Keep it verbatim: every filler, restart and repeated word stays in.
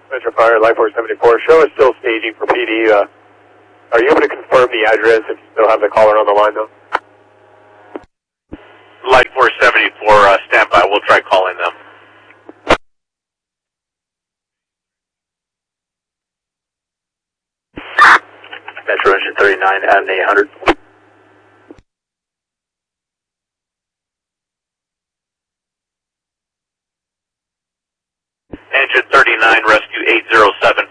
Metro Fire, Light four seventy-four. Show is still staging for P D. Uh, are you able to confirm the address if you still have the caller on the line, though? Light four seventy-four, uh, stand by. We'll try calling them. Metro Engine thirty-nine, Adam eight hundred. Engine thirty-nine, rescue eight zero seven.